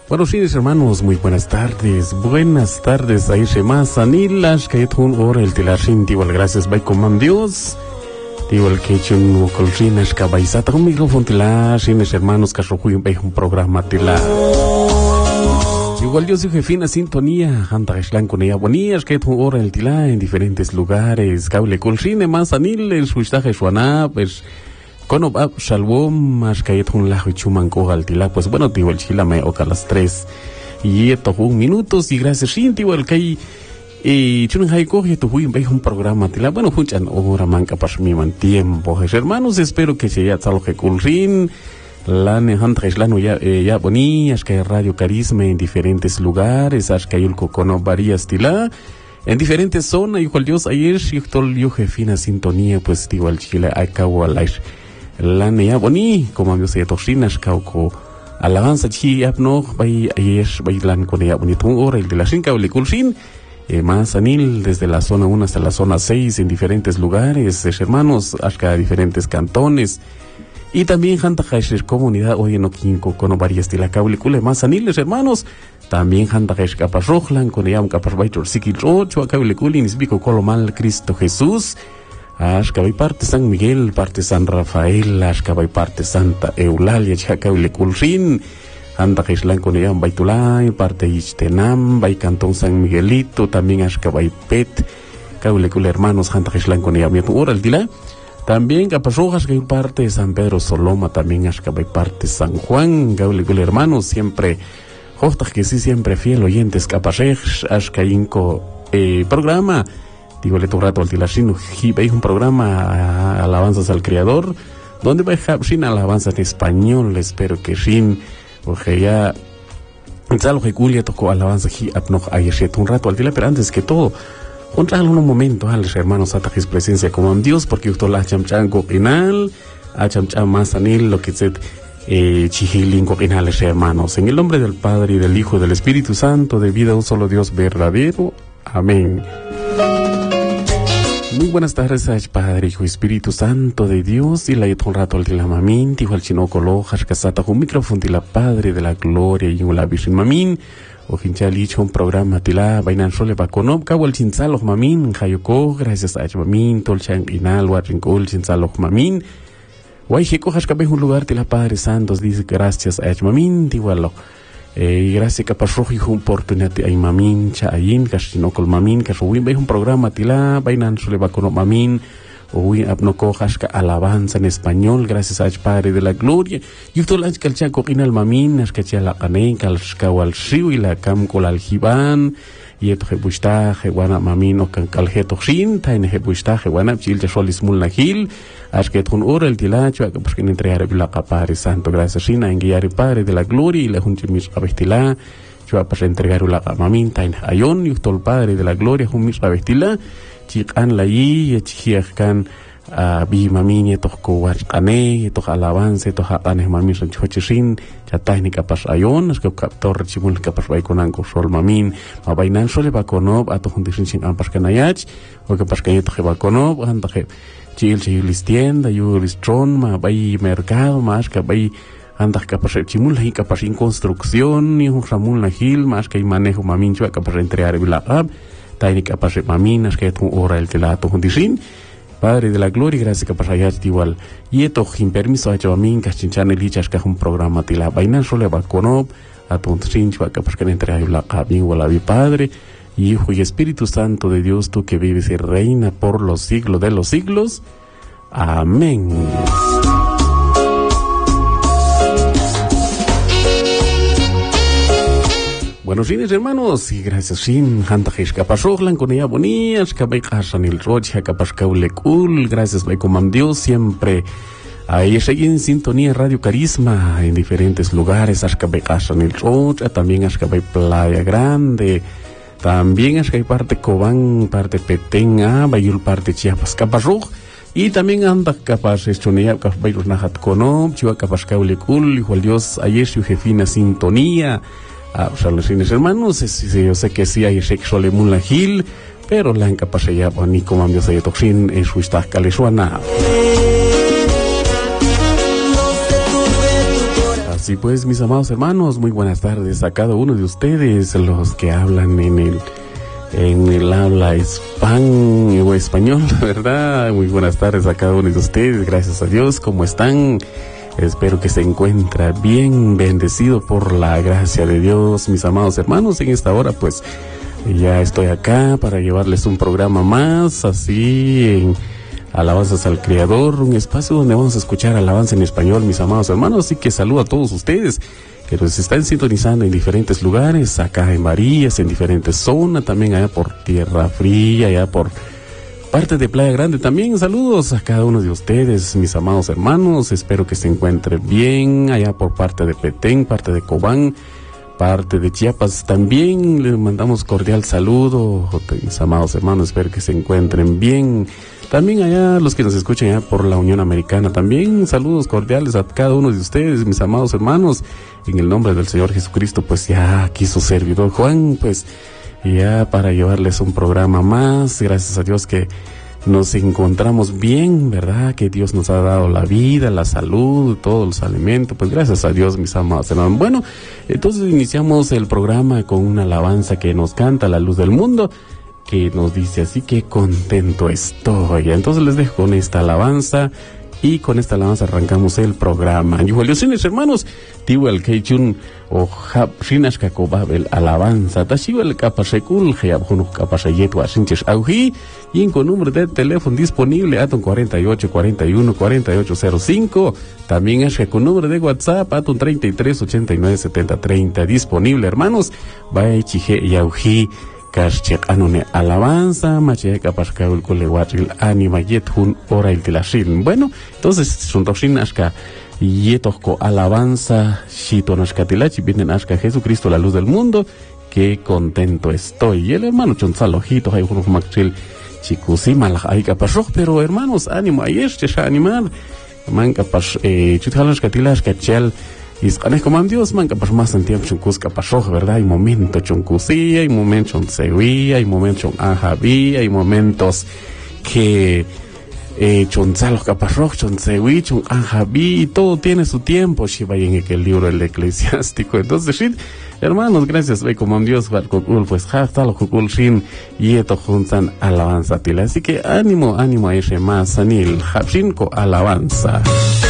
Buenos días, hermanos, muy buenas tardes. Buenas tardes, ahí se más anilas que tun ora el tilashin igual gracias by comam Dios. Igual que chun colrinas cabaizata un micrófono tilashin hermanos que rojuin by un programa tila. Igual yo soy jefina sintonía, anta eslan con ella bonías que tun ora el tila en diferentes lugares. Cable colrine más anil el suistaje suana pues Cono Shalom más que un lajo y chumanco al tila, pues bueno, tío, el chila me oca las 3 y esto un minutos y gracias tío el que chun hay coge tu fui un programa tila, bueno, funchan hora manca para mi man tiempo, hermanos, espero que se ya tal que culrin la nejantres la no ya bonías que Radio Carisma en diferentes lugares, as que hay el cocono varias tila en diferentes zonas, igual Dios ayer si yo jefina sintonía, pues tío el chila acabo al aire la nea boni como amigos de toxinas cauco alabanza chi apno bay ayer bailan con ella bonito hora el de la cinca o liculsin más anil desde la zona 1 hasta la zona 6 en diferentes lugares hermanos hasta diferentes cantones y también janta jaisher comunidad hoy en Oquinco con varias de la caulicule más aniles hermanos también janta jaish capas rojlan con ella un capas baitor siquilrocho caulicule nisbico colomal Cristo Jesús Ashkabay parte San Miguel, parte San Rafael, Ashkabay parte Santa Eulalia, Chacabile Culrin, Anda Jeslan con ella Baitulay, parte Ixtenam, Bay Cantón San Miguelito, también Ashkabay Pet, Cabile Cul hermanos, Anda Jeslan con ella Mietu Oral Dila, también Capasrojas que hay parte San Pedro Soloma, también Ashkabay parte San Juan, Cabile Cul hermanos, siempre, Hostas que sí, siempre fiel oyentes, Capasrej, Ashkayinko, programa. Digo, le tu rato al tilasino, veis un programa alabanzas al Creador, donde va a sin alabanzas en español, espero que sin, porque ya, lo que Julia tocó alabanza aquí, ayer un rato al tila, pero antes que todo, un momento a los hermanos atajes presencia como en Dios, porque usted la chamchango penal, a chamchan más anil, lo que se chihilingo penales hermanos, en el nombre del Padre y del Hijo y del Espíritu Santo, de vida un solo Dios verdadero. Amén. Muy buenas tardes, Padre, Hijo, Espíritu Santo de Dios, y la un rato al de la mamín, tijo al chino colo, jascasata, un micrófono de la Padre de la Gloria, y la Virgen mamín, o hinchalicho un programa de la vainan sole baconop, cabo el chinzalo mamín, jayoko, gracias a mamín, tolchan inal, watrincol, chinzalo mamín, guayjeco, jascabe un lugar de la Padre Santo, dice gracias a mamín, igualo. Gracias que pasó una oportunidad de mamin chayin casino col mamin que subí un programa tila bainan sole va con mamin o abno cojas que alabanza en español gracias a Padre de la Gloria y todo el que el chaco inal mamin es que la canen cal skawal siu y la cam col aljiban y esto jebusta jewana mamin o cal jetoxin ta en jebusta jewana chil solis mulnahil es que un hora el tilacho que pues que entregar la Padre Santo gracias sina en guiar Padre de la Gloria y la junta mis abestila yo para entregar la mamin ta en ayon y todo el Padre de la Gloria un mis abestila chican la y chican bi mamin y toco warqane y toca alabanza toca anes mamin son chochisin ya técnica pas ayon es que captor chimul capas vai con anco sol mamin ma bainan sole va conob a to juntisin sin ampas kanayach o que pas que to va conob anda que chil tienda yo listron ma vai mercado más que vai anda capas chimul hi capas en construcción ni un ramul na gil más que manejo mamin chua capas entregar bilaqab técnica pas mamin es que tu hora el telato juntisin Padre de la Gloria, gracias que para allá igual. Y esto, sin permiso, ha hecho a mí, que chinchan el lichas, que es un programa de la vaina, solo va con a tu cincho, que para que entre la cabin o la vi Padre, Hijo y Espíritu Santo de Dios, tú que vives y reina por los siglos de los siglos. Amén. Buenos días, hermanos, y gracias sin janta que pasoglan con ella bonías, que vai casan el rocha, que pascaule cool, gracias vai comam Dios siempre. Ahí seguí en sintonía Radio Carisma en diferentes lugares, hasta vai casan el rocha, también hasta vai Playa Grande, también hasta parte Cobán, parte Petén, Bayul parte Chiapas, Capasroj, y también anda capaz estonea, capaz vai los najat conom, chiva capascaule cool, igual Dios, ayer su jefina sintonía. O sea, los fines hermanos, yo sé que sí hay sexo le mula gil, pero la incapacidad ni como amigos de toxin en su estado calesuana. Así pues, mis amados hermanos, muy buenas tardes a cada uno de ustedes, los que hablan en el habla o español, ¿verdad? Muy buenas tardes a cada uno de ustedes, gracias a Dios, ¿cómo están? Espero que se encuentre bien, bendecido por la gracia de Dios, mis amados hermanos. En esta hora, pues, ya estoy acá para llevarles un programa más, así, en Alabanzas al Creador, un espacio donde vamos a escuchar alabanza en español, mis amados hermanos. Así que saludo a todos ustedes que nos están sintonizando en diferentes lugares, acá en Varillas, en diferentes zonas, también allá por Tierra Fría, allá por parte de Playa Grande. También saludos a cada uno de ustedes, mis amados hermanos. Espero que se encuentren bien allá por parte de Petén, parte de Cobán, parte de Chiapas. También les mandamos cordial saludo, mis amados hermanos. Espero que se encuentren bien. También allá los que nos escuchan allá por la Unión Americana, también saludos cordiales a cada uno de ustedes, mis amados hermanos. En el nombre del Señor Jesucristo, pues ya aquí su servidor Juan, pues ya para llevarles un programa más. Gracias a Dios que nos encontramos bien, ¿verdad? Que Dios nos ha dado la vida, la salud, todos los alimentos. Pues gracias a Dios, mis amados hermanos. Bueno, entonces iniciamos el programa con una alabanza que nos canta La Luz del Mundo, que nos dice así: que contento estoy. Entonces les dejo con esta alabanza, y con esta alabanza arrancamos el programa. Y Juliosines, hermanos, tivo el Keichun o Shinash Kakobabel alabanza, Tashiva el Kapashekul, Heabhunuk Kapashayet Washinches Auji, y con número de teléfono disponible Aton 48 41 4805. También es con número de WhatsApp Aton 33 89 70 30 disponible, hermanos. Vaya Chije y Auji Kashchek anone alabanza, macheka pascaul kulewatril anima yethun ora il tilashil. Bueno, entonces suntoshin ashka yetohko alabanza shito nashkatilachi vienen ashka Jesucristo, la luz del mundo, que contento estoy. Y el hermano chonzalojito hay unos maxil chikusi malaj hay kapashoj, pero hermanos, ánimo, ahí es que animar man kapash chuthalas katilash kachel. Y como Dios, man, capaz más en tiempo chunkus capaz, ¿verdad? Hay momentos chunkusía, hay momentos chunsehuía, hay momentos chunajabí, hay momentos que chunzalos capaz chunsehuí, chunajabí, y todo tiene su tiempo, si vaya en el libro del Eclesiástico. Entonces, sí, hermanos, gracias, ve como Dios, pues, hasta lo kukul shin, y esto juntan alabanza tila. Así que ánimo a ese más, anil, habshin ko alabanza.